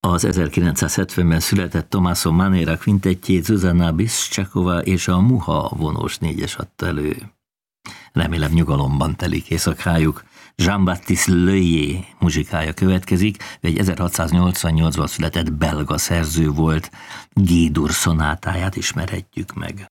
Az 1970-ben született Tommaso Manera kvintettjét Zuzanna Biszcsakova és a Muha vonós négyes adta elő. Remélem nyugalomban telik éjszakájuk. Jean-Baptiste Leuillet muzsikája következik, egy 1688-ban született belga szerző volt, G-dur szonátáját ismerhetjük meg.